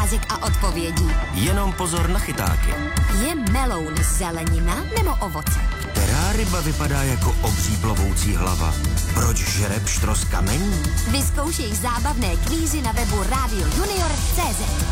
otázek a odpovědí. Jenom pozor na chytáky. Je meloun zelenina nebo ovoce? Která ryba vypadá jako obří plovoucí hlava? Proč žere pštros kamení? Vyzkoušej zábavné kvízy na webu radiojunior.cz.